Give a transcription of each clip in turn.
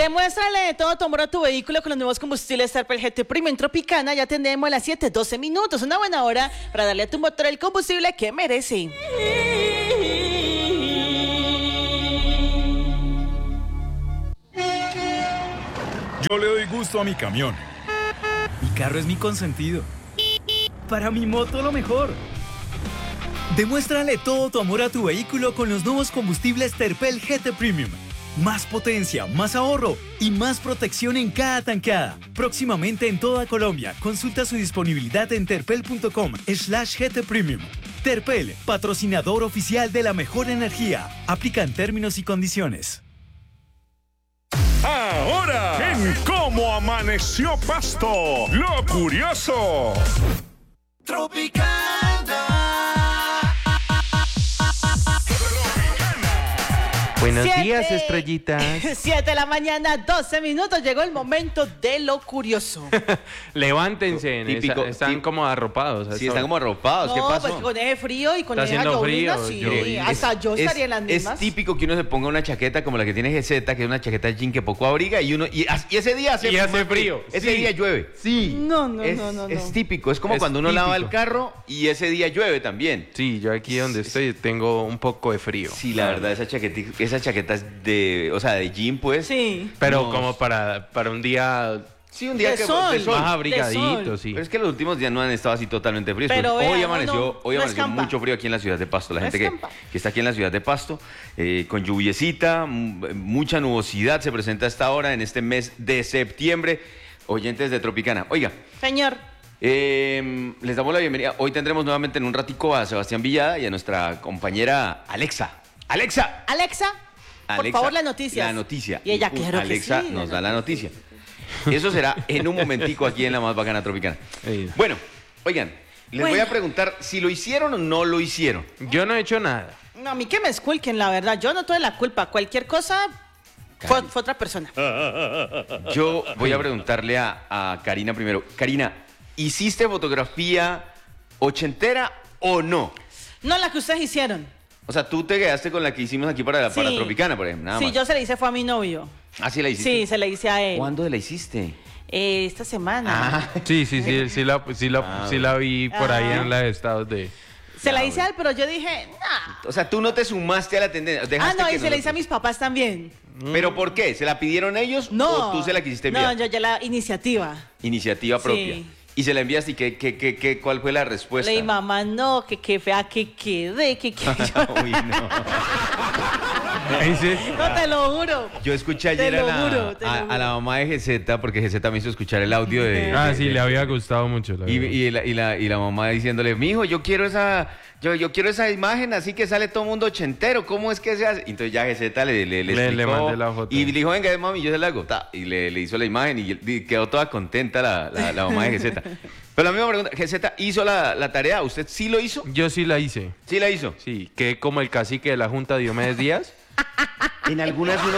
Demuéstrale todo tu amor a tu vehículo con los nuevos combustibles Terpel GT Premium Tropicana. Ya tenemos las 7:12 minutos, una buena hora para darle a tu motor el combustible que merece. Yo le doy gusto a mi camión. Mi carro es mi consentido. Para mi moto lo mejor. Demuéstrale todo tu amor a tu vehículo con los nuevos combustibles Terpel GT Premium. Más potencia, más ahorro y más protección en cada tanqueada. Próximamente en toda Colombia. Consulta su disponibilidad en terpel.com/GT Premium. Terpel, patrocinador oficial de la mejor energía. Aplican términos y condiciones. Ahora, en Cómo Amaneció Pasto, lo curioso. Buenos días, estrellitas. 7 de la mañana, 12 minutos. Llegó el momento de lo curioso. Levántense, Típico, están como arropados. Sí, están como arropados. No, ¿Qué pasó? pues con ese frío y con Está esa haciendo llovina, frío, sí. llovina. Hasta yo estaría en las mismas. Es típico que uno se ponga una chaqueta como la que tiene GZ, que es una chaqueta de jean que poco abriga, y ese día hace frío. Ese Sí. día llueve. Sí. No. Es típico. Es como Es cuando uno lava el típico. carro y ese día llueve también. Sí, yo aquí donde estoy tengo un poco de frío. Sí, la verdad, esa chaqueta es de jean, pues. Sí. Pero No. como para un día Sí, un día De que sol. de sol. más abrigadito, sol. sí. Pero es que los últimos días no han estado así totalmente fríos. Pero Pues hoy vea, amaneció, no escampa. mucho frío aquí en la ciudad de Pasto. La No gente escampa. que está aquí en la ciudad de Pasto, con lluviecita, mucha nubosidad se presenta a esta hora en este mes de septiembre. Oyentes de Tropicana. Oiga, Señor. les damos la bienvenida. Hoy tendremos nuevamente en un ratico a Sebastián Villada y a nuestra compañera Alexa. ¡Alexa! Alexa, por Alexa, favor, las noticias. La noticia. Y ella, claro que Alexa sí, nos da la noticia. Eso será en un momentico aquí en la más bacana Tropicana. Ey. Bueno, oigan, les voy Bueno. a preguntar si lo hicieron o no lo hicieron. Yo no he hecho nada. No, a mí que me esculquen, la verdad. Yo no tuve la culpa. Cualquier cosa fue otra persona. Yo voy a preguntarle a Karina primero. Karina, ¿hiciste fotografía ochentera o no? No la que ustedes hicieron. O sea, tú te quedaste con la que hicimos aquí para Sí. Tropicana, por ejemplo, nada Sí, más. yo se la hice fue a mi novio. Ah, sí la hiciste. Sí, se la hice a él. ¿Cuándo la hiciste? Esta semana. Ah, Sí, sí la vi por ahí en los estados de... Se la hice a él, pero yo dije, nah. o sea, tú no te sumaste a la tendencia. Ah, dejaste no, que y se la hice a nosotros- mis papás también. ¿Pero por qué? ¿Se la pidieron ellos No. o tú se la quisiste No, enviar? yo ya la iniciativa. Iniciativa Sí. propia. Y se la enviaste y ¿cuál fue la respuesta? Le dije, mamá, no, que fea que quedé, que Uy, no. Ahí sí. No, te lo juro. Yo escuché Te ayer lo a juro, te lo juro. la mamá de GZ, porque GZ me hizo escuchar el audio de... Ah, sí, le había gustado mucho. Y la mamá diciéndole, mijo, yo quiero esa imagen así que sale todo mundo ochentero, ¿cómo es que se hace? Entonces ya GZ le explicó, mandé la foto. y le dijo, venga, mami, yo se la hago, ta, y le hizo la imagen y quedó toda contenta la mamá de GZ. Pero la misma pregunta, GZ hizo la tarea, ¿usted sí lo hizo? Yo sí la hice. Sí la hizo. Sí, que como el cacique de la Junta Diomedes Díaz. En algunas uno...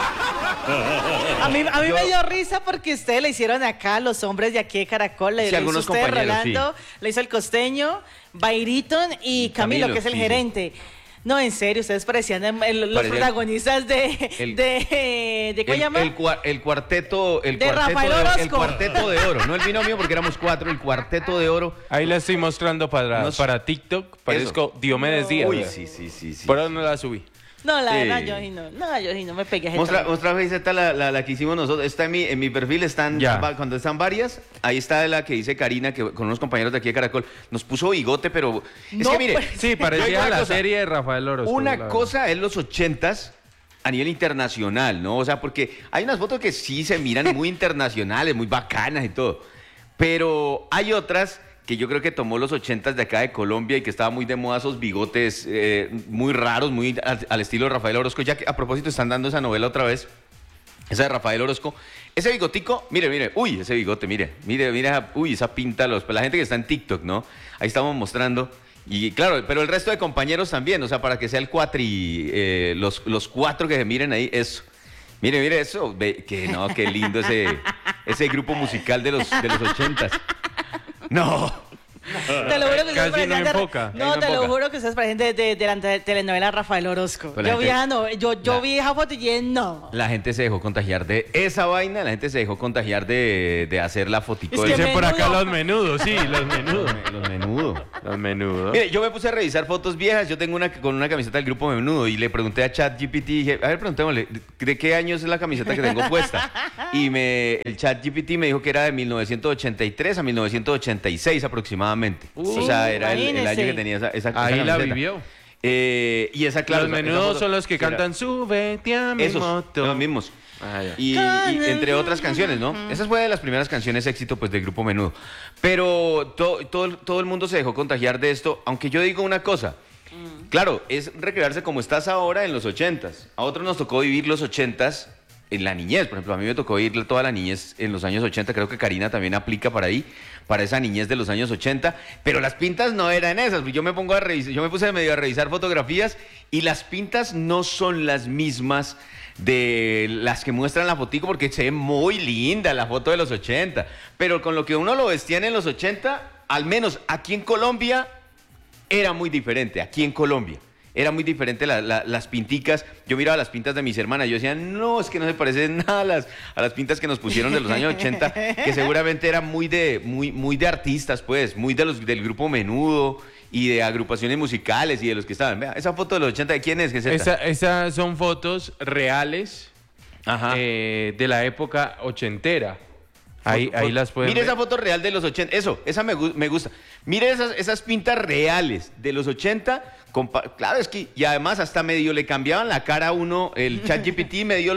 A mí me dio risa porque ustedes le hicieron acá a los hombres de aquí de Caracol. Le Sí, hizo algunos usted, compañeros, Rolando, le hizo el costeño, Bayriton y Camilo, que es el sí, sí. gerente. No, en serio, ustedes parecían los Parecían- protagonistas de ¿cómo se llama? El cuarteto, Rafael Orozco. el cuarteto de oro, no el binomio porque éramos 4, el cuarteto de oro. Ahí la estoy mostrando Nos- para TikTok. Parezco Diomedes Díaz. Uy, ¿verdad? sí. Por eso no la subí. No, la Sí. verdad, yo sí no. No, yo sí no me pegué a ese Mostra tono. GZ la que hicimos nosotros. Está en mi perfil, Ya. cuando están varias, ahí está la que dice Karina, que con unos compañeros de aquí de Caracol, nos puso bigote, pero es No, que mire, pues. Sí, yo digo parecía una la cosa, serie de Rafael Orozco. una cosa es los 80s a nivel internacional, ¿no? O sea, porque hay unas fotos que sí se miran muy internacionales, muy bacanas y todo, pero hay otras que yo creo que tomó los 80s de acá de Colombia y que estaba muy de moda esos bigotes muy raros, muy al estilo de Rafael Orozco. Ya que a propósito están dando esa novela otra vez, esa de Rafael Orozco. Ese bigotico, mire, uy, ese bigote, mire, uy, esa pinta, la gente que está en TikTok, ¿no? Ahí estamos mostrando. Y claro, pero el resto de compañeros también, o sea, para que sea el cuatri, los 4 que se miren ahí, eso. Mire eso, qué lindo ese grupo musical de los 80s. No, Te lo juro que ustedes Casi no parecen de... enfoca. No, Ahí no te lo enfoca. juro que ustedes parecen de la telenovela Rafael Orozco. Pues la Yo gente- vi esa no, yo vi esa foto y dije, no. La gente se dejó contagiar de esa vaina, la gente se dejó contagiar de hacer la fotico. Es de- que Dicen por acá menudo. los menudos, sí, los menudos. Los menudos. Los menudos. Mire, yo me puse a revisar fotos viejas. Yo tengo una con una camiseta del grupo Menudo y le pregunté a ChatGPT, dije, a ver, preguntémosle, ¿de qué año es la camiseta que tengo puesta? Y el ChatGPT me dijo que era de 1983 a 1986 aproximadamente. O sea, era el año imagínese. que tenía esa Ahí la camiseta. vivió. Y esa, claro. Los esa menudos foto- son los que era- cantan Súbete a mi Esos, moto. los mismos. Ah, ya. Y entre otras canciones, ¿no? Esa fue de las primeras canciones éxito pues del grupo Menudo. Pero todo el mundo se dejó contagiar de esto, aunque yo digo una cosa. Claro, es recrearse como estás ahora en los 80s. A otros nos tocó vivir los 80s en la niñez. Por ejemplo, a mí me tocó vivir toda la niñez en los años 80. Creo que Karina también aplica para ahí, para esa niñez de los años 80. Pero las pintas no eran esas. Yo me pongo a revisar, yo me puse medio a revisar fotografías y las pintas no son las mismas de las que muestran la fotico, porque se ve muy linda la foto de los 80. Pero con lo que uno lo vestían en los 80, al menos aquí en Colombia, era muy diferente. Aquí en Colombia era muy diferente las pinticas. Yo miraba las pintas de mis hermanas, yo decía, no, es que no se parecen nada a las pintas que nos pusieron de los años 80, que seguramente eran muy de artistas, pues, muy del grupo Menudo y de agrupaciones musicales y de los que estaban. Vea, esa foto de los 80, ¿de quién es? ¿Qué es esta? Esas son fotos reales Ajá. de la época ochentera. Ahí las pueden Mire ver. esa foto real de los 80. Eso, esa me gusta. Mire esas pintas reales de los 80. Claro, es que, y además hasta medio le cambiaban la cara a uno. El ChatGPT medio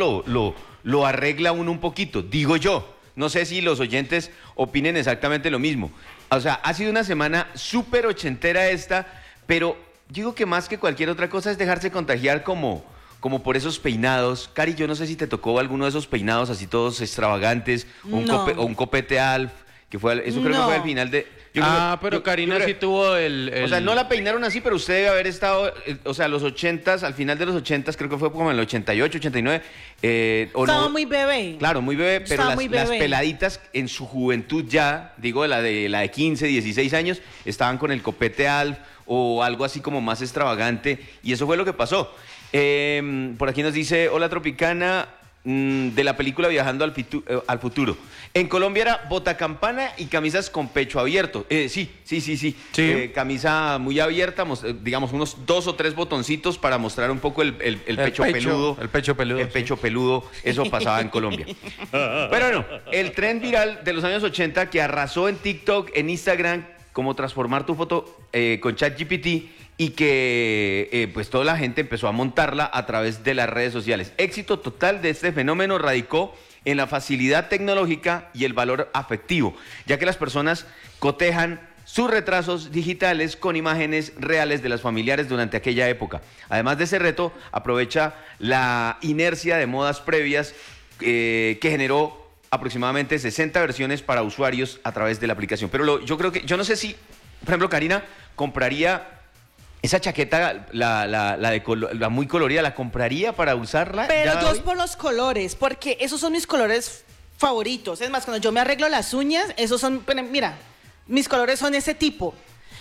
lo arregla uno un poquito, digo yo. No sé si los oyentes opinen exactamente lo mismo. O sea, ha sido una semana súper ochentera esta, pero digo que más que cualquier otra cosa es dejarse contagiar como por esos peinados. Cari, yo no sé si te tocó alguno de esos peinados así todos extravagantes, No. o un copete Alf, que fue, eso creo que No. fue al final de... yo Ah, creo- pero yo- Karina yo creo- sí tuvo el... O sea, no la peinaron así, pero usted debe haber estado, o sea, los 80s, al final de los 80s, creo que fue como en el 88, 89, o Estaba no, muy bebé. claro, muy bebé, pero Estaba muy las bebé. peladitas en su juventud ya, digo, la de 15, 16 años, estaban con el copete Alf o algo así como más extravagante, y eso fue lo que pasó. Por aquí nos dice, hola Tropicana, de la película Viajando al Futuro. En Colombia era botacampana y camisas con pecho abierto. Sí. Sí. Camisa muy abierta, digamos unos 2 o 3 botoncitos para mostrar un poco el pecho peludo. El pecho peludo. El pecho peludo, eso pasaba en Colombia. Pero no, el tren viral de los años 80 que arrasó en TikTok, en Instagram, como transformar tu foto con ChatGPT y que pues toda la gente empezó a montarla a través de las redes sociales. Éxito total de este fenómeno radicó en la facilidad tecnológica y el valor afectivo, ya que las personas cotejan sus retrasos digitales con imágenes reales de las familiares durante aquella época. Además de ese reto, aprovecha la inercia de modas previas que generó aproximadamente 60 versiones para usuarios a través de la aplicación. Pero yo creo que, yo no sé si, por ejemplo, Karina compraría esa chaqueta, la muy colorida, ¿la compraría para usarla? Pero ya yo hoy? es por los colores, porque esos son mis colores favoritos. Es más, cuando yo me arreglo las uñas, esos son, bueno, mira, mis colores son ese tipo.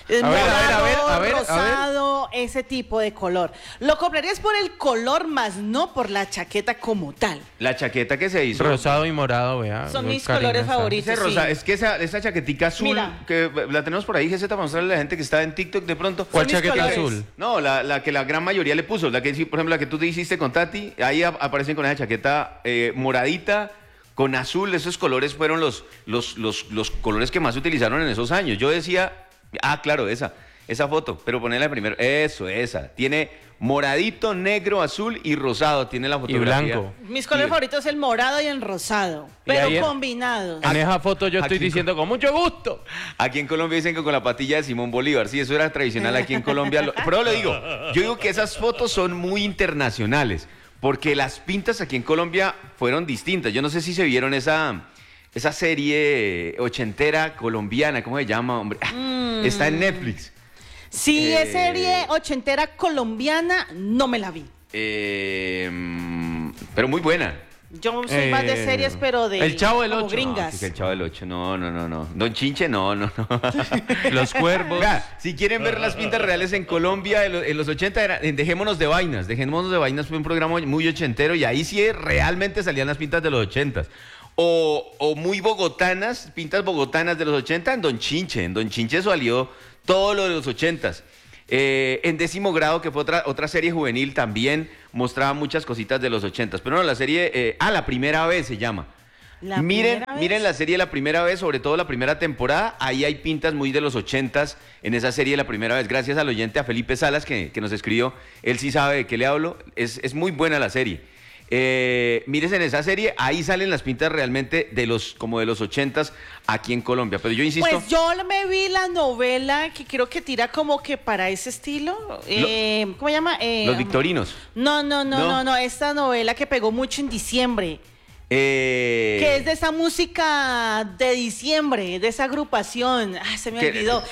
Morado, rosado, ese tipo de color. Lo comprarías por el color, más no por la chaqueta como tal. La chaqueta que se hizo. Rosado y morado, vea. Son mis Karina colores está. favoritos. Ese rosa, es que esa chaquetica azul, Mira. que la tenemos por ahí, GZ, para mostrarle a la gente que está en TikTok de pronto. ¿Cuál mis chaqueta colores. azul? No, la que la gran mayoría le puso, la que, por ejemplo, la que tú te hiciste con Tati, ahí aparecen con esa chaqueta moradita, con azul. Esos colores fueron los colores que más se utilizaron en esos años. Yo decía, claro, esa foto, pero ponerla primero. Eso, esa. Tiene moradito, negro, azul y rosado. Tiene la Y fotografía. blanco. Mis colores Y- favoritos es el morado y el rosado, Y pero ahí combinados. En esa foto yo estoy Aquí- diciendo con mucho gusto. Aquí en Colombia dicen que con la patilla de Simón Bolívar. Sí, eso era tradicional aquí en Colombia. Pero lo digo, yo digo que esas fotos son muy internacionales, porque las pintas aquí en Colombia fueron distintas. Yo no sé si se vieron esa serie ochentera colombiana, ¿cómo se llama, hombre? Está en Netflix. Sí, es serie ochentera colombiana, no me la vi. Pero muy buena. Yo soy más de series, pero de El Chavo del como Ocho. gringas. Que el Chavo del 8, no. Don Chinche, no. Los Cuervos. Vea, si quieren ver las pintas reales en Colombia en los 80, Dejémonos de Vainas. Dejémonos de Vainas fue un programa muy ochentero y ahí sí realmente salían las pintas de los 80. O muy bogotanas, pintas bogotanas de los 80 en Don Chinche. En Don Chinche salió todo lo de los 80. En Décimo Grado, que fue otra serie juvenil, también mostraba muchas cositas de los 80. Pero no, la serie, La Primera Vez se llama. Miren la serie La Primera Vez, sobre todo la primera temporada. Ahí hay pintas muy de los 80 en esa serie La Primera Vez. Gracias al oyente, a Felipe Salas, que nos escribió. Él sí sabe de qué le hablo. Es muy buena la serie. Mires en esa serie, ahí salen las pintas realmente como de los 80 aquí en Colombia. Pero yo insisto. Pues yo me vi la novela que creo que tira como que para ese estilo. ¿Cómo se llama? Los Victorinos. No. Esta novela que pegó mucho en diciembre. Que es de esa música de diciembre, de esa agrupación. Se me olvidó.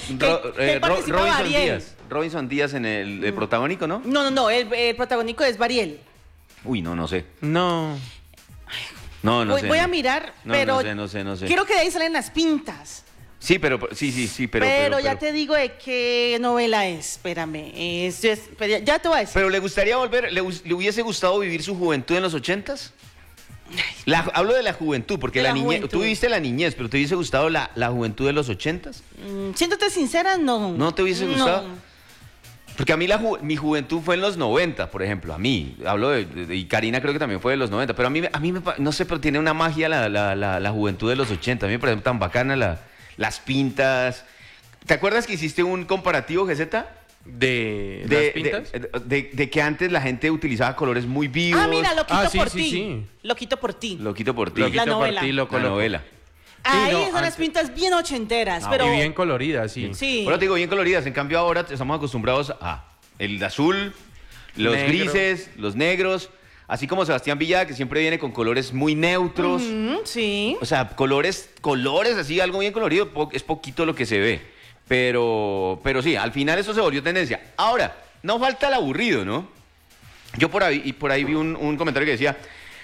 Robinson Díaz en el protagónico, ¿no? No, el protagónico es Bariel. Uy, no sé. No. No sé. Voy a mirar, pero no sé. Quiero que de ahí salen las pintas. Sí, pero Pero ya te digo de qué novela es. Espérame. Ya te voy a decir. Pero ¿le gustaría volver? ¿Le hubiese gustado vivir su juventud en los 80s? Hablo de la juventud, porque tú viviste la niñez, pero ¿te hubiese gustado la juventud de los 80s? Siéndote sincera, no. ¿No te hubiese gustado? Porque a mí mi juventud fue en los 90, por ejemplo. A mí, hablo y Karina creo que también fue de los 90, pero a mí no sé, pero tiene una magia la juventud de los 80. A mí me parece tan bacana las pintas. ¿Te acuerdas que hiciste un comparativo, GZ? ¿De las pintas? De que antes la gente utilizaba colores muy vivos. Mira, Lo quito por ti. Sí. Lo quito por ti. Lo quito por ti. La novela. La novela. Ahí son las pintas bien ochenteras, pero... Y bien coloridas, sí. Bueno, te digo, bien coloridas. En cambio, ahora estamos acostumbrados a el azul, los grises, los negros. Así como Sebastián Villada, que siempre viene con colores muy neutros. Sí. O sea, colores así, algo bien colorido. Es poquito lo que se ve. Pero sí, al final eso se volvió tendencia. Ahora, no falta el aburrido, ¿no? Yo por ahí vi un comentario que decía...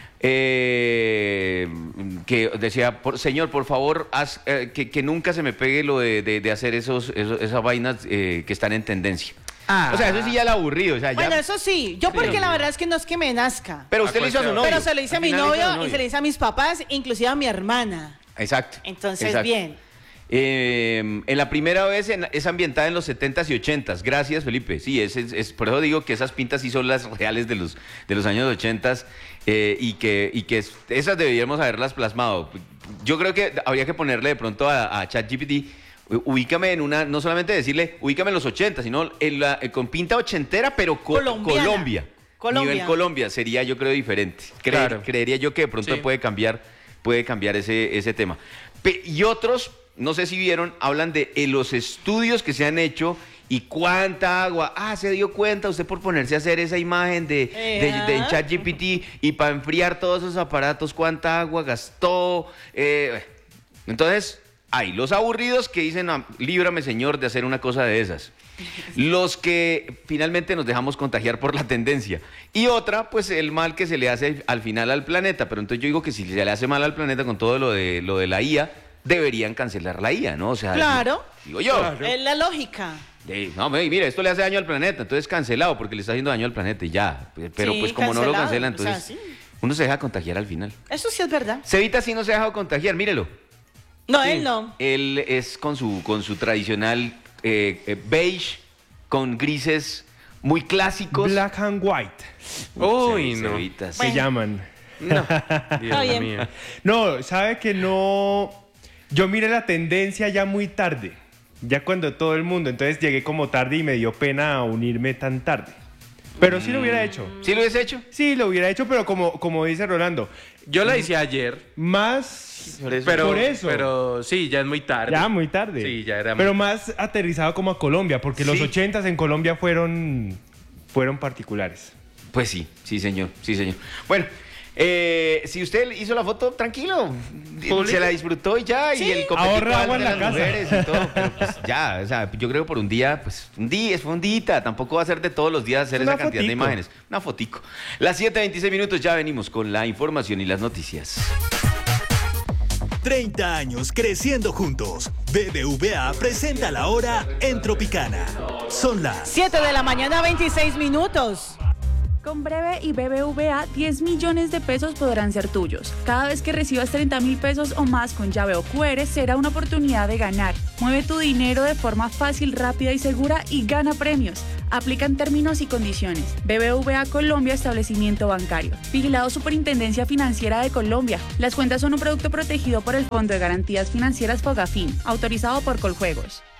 señor, por favor, haz que nunca se me pegue lo de hacer esas vainas que están en tendencia. O sea, eso sí ya el aburrido. O sea, bueno, eso sí. Yo porque la verdad es que no es que me nazca. Pero usted le hizo a su novio. Pero se lo hice a mi novio y se lo hice a mis papás, inclusive a mi hermana. Exacto. Entonces, bien. En La Primera Vez es ambientada en los 70s y 80s. Gracias, Felipe. Sí, por eso digo que esas pintas sí son las reales de los años 80s y que esas deberíamos haberlas plasmado. Yo creo que habría que ponerle de pronto a ChatGPT, ubícame en no solamente decirle, ubícame en los 80, sino con pinta ochentera, pero Colombia. Nivel Colombia sería, yo creo, diferente. Creería yo que de pronto puede cambiar ese tema. Y otros, no sé si vieron, hablan de los estudios que se han hecho y cuánta agua. Se dio cuenta usted por ponerse a hacer esa imagen de ChatGPT y para enfriar todos esos aparatos, cuánta agua gastó. Entonces, hay los aburridos que dicen, líbrame, señor, de hacer una cosa de esas. Los que finalmente nos dejamos contagiar por la tendencia. Y otra, pues el mal que se le hace al final al planeta. Pero entonces yo digo que si se le hace mal al planeta con todo lo de la IA, deberían cancelar la IA, ¿no? O sea, claro. Digo yo. Claro. Es la lógica. No, mira, esto le hace daño al planeta, entonces cancelado porque le está haciendo daño al planeta y ya. Pero sí, pues como no lo cancelan, entonces sí. Uno se deja contagiar al final. Eso sí es verdad. Cevita sí no se ha dejado contagiar, mírelo. No, sí. Él no. Él es con su tradicional beige, con grises muy clásicos. Black and white. Uy, no. Cevita, Se llaman. No. Está bien. No, sabe que no. Yo miré la tendencia ya muy tarde. Ya cuando todo el mundo. Entonces llegué como tarde y me dio pena unirme tan tarde. Pero sí lo hubiera hecho. ¿Sí lo hubiese hecho? Sí, lo hubiera hecho, pero como dice Rolando. Yo la hice ayer. Más. Por eso. Por eso. Pero sí, ya es muy tarde. Ya muy tarde. Sí, ya era Pero más aterrizado como a Colombia, porque los 80s en Colombia fueron particulares. Pues sí, sí señor. Bueno, Si usted hizo la foto, tranquilo. Se la disfrutó y ya. Sí. Y el ahorra agua en la casa. Mujeres y todo, pero pues ya, o sea, yo creo que por un día, pues fue un día. Tampoco va a ser de todos los días hacer esa cantidad de imágenes. Una fotico. Las 7:26 minutos, ya venimos con la información y las noticias. 30 años creciendo juntos. BBVA presenta la hora en Tropicana. Son las 7 de la mañana, 26 minutos. Con Breve y BBVA, 10 millones de pesos podrán ser tuyos. Cada vez que recibas 30.000 pesos o más con llave o QR, será una oportunidad de ganar. Mueve tu dinero de forma fácil, rápida y segura y gana premios. Aplican términos y condiciones. BBVA Colombia, establecimiento bancario. Vigilado Superintendencia Financiera de Colombia. Las cuentas son un producto protegido por el Fondo de Garantías Financieras Fogafín, autorizado por Coljuegos.